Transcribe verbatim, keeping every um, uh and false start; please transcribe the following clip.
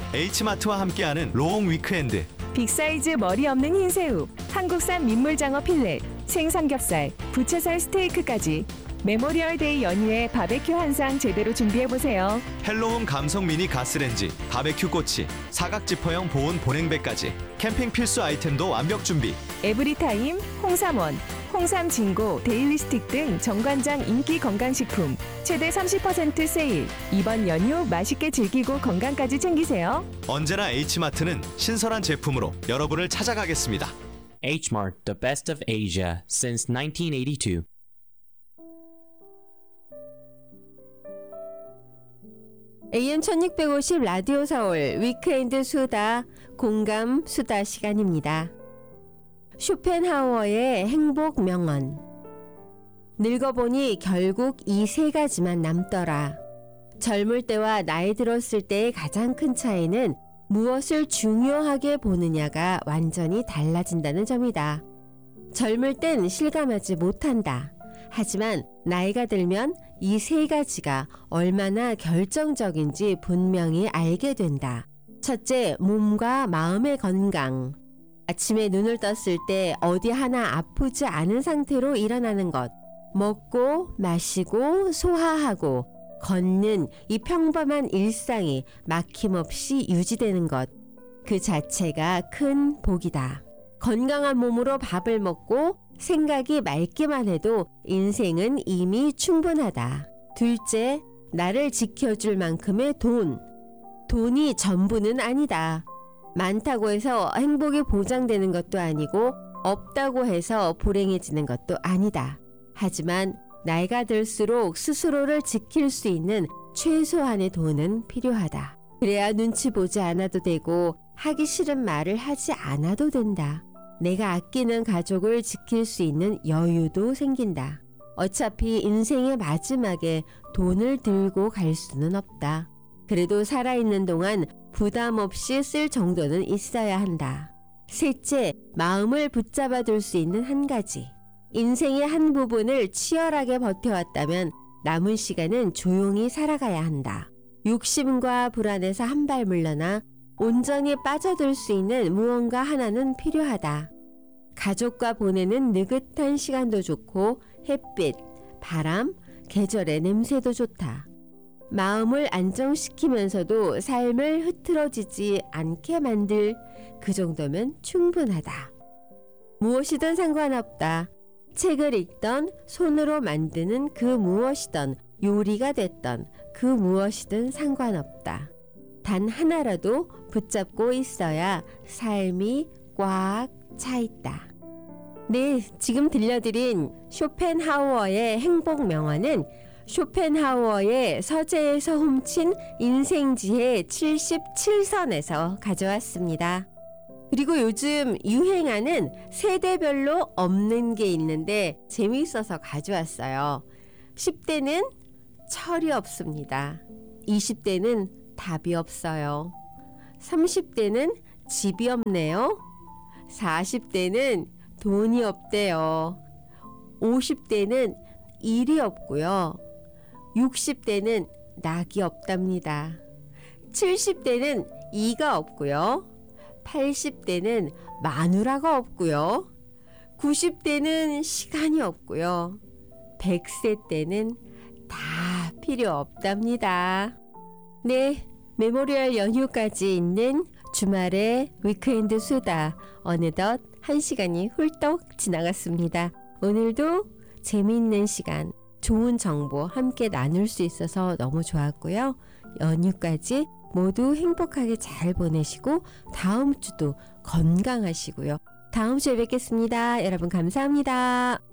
H마트와 함께하는 롱 위크엔드. 빅사이즈 머리 없는 흰새우, 한국산 민물장어 필렛, 생삼겹살, 부채살 스테이크까지 메모리얼데이 연휴에 바베큐 한상 제대로 준비해보세요. 헬로홈 감성 미니 가스렌지, 바베큐 꼬치, 사각 지퍼형 보온 보냉배까지 캠핑 필수 아이템도 완벽 준비. 에브리타임, 홍삼원, 홍삼 진고, 데일리스틱 등 정관장 인기 건강식품 최대 삼십 퍼센트 세일. 이번 연휴 맛있게 즐기고 건강까지 챙기세요. 언제나 H마트는 신선한 제품으로 여러분을 찾아가겠습니다. H-Mart, the best of Asia since nineteen eighty-two. 에이엠 천육백오십 라디오 서울 위크엔드 수다 공감 수다 시간입니다. 쇼펜하우어의 행복 명언. 늙어보니 결국 이 세 가지만 남더라. 젊을 때와 나이 들었을 때의 가장 큰 차이는 무엇을 중요하게 보느냐가 완전히 달라진다는 점이다. 젊을 땐 실감하지 못한다. 하지만 나이가 들면 이 세 가지가 얼마나 결정적인지 분명히 알게 된다. 첫째, 몸과 마음의 건강. 아침에 눈을 떴을 때 어디 하나 아프지 않은 상태로 일어나는 것. 먹고 마시고 소화하고 걷는 이 평범한 일상이 막힘없이 유지되는 것. 그 자체가 큰 복이다. 건강한 몸으로 밥을 먹고 생각이 맑기만 해도 인생은 이미 충분하다. 둘째, 나를 지켜줄 만큼의 돈. 돈이 전부는 아니다. 많다고 해서 행복이 보장되는 것도 아니고 없다고 해서 불행해지는 것도 아니다. 하지만 나이가 들수록 스스로를 지킬 수 있는 최소한의 돈은 필요하다. 그래야 눈치 보지 않아도 되고 하기 싫은 말을 하지 않아도 된다. 내가 아끼는 가족을 지킬 수 있는 여유도 생긴다. 어차피 인생의 마지막에 돈을 들고 갈 수는 없다. 그래도 살아있는 동안 부담 없이 쓸 정도는 있어야 한다. 셋째, 마음을 붙잡아 둘 수 있는 한 가지. 인생의 한 부분을 치열하게 버텨왔다면 남은 시간은 조용히 살아가야 한다. 욕심과 불안에서 한 발 물러나 온전히 빠져들 수 있는 무언가 하나는 필요하다. 가족과 보내는 느긋한 시간도 좋고 햇빛, 바람, 계절의 냄새도 좋다. 마음을 안정시키면서도 삶을 흐트러지지 않게 만들 그 정도면 충분하다. 무엇이든 상관없다. 책을 읽던 손으로 만드는 그 무엇이든 요리가 됐던 그 무엇이든 상관없다. 단 하나라도 붙잡고 있어야 삶이 꽉 차 있다. 네, 지금 들려드린 쇼펜하우어의 행복 명언은 쇼펜하우어의 서재에서 훔친 인생지혜 칠십칠 선에서 가져왔습니다. 그리고 요즘 유행하는 세대별로 없는 게 있는데 재미있어서 가져왔어요. 십 대는 철이 없습니다. 이십 대는 답이 없어요. 삼십 대는 집이 없네요. 사십 대는 돈이 없대요. 오십 대는 일이 없고요. 육십 대는 낙이 없답니다. 칠십 대는 이가 없고요. 팔십 대는 마누라가 없고요. 구십 대는 시간이 없고요. 백 세 때는 다 필요 없답니다. 네, 메모리얼 연휴까지 있는 주말의 위크엔드 수다. 어느덧 한 시간이 훌떡 지나갔습니다. 오늘도 재미있는 시간, 좋은 정보 함께 나눌 수 있어서 너무 좋았고요. 연휴까지 모두 행복하게 잘 보내시고 다음 주도 건강하시고요. 다음 주에 뵙겠습니다. 여러분 감사합니다.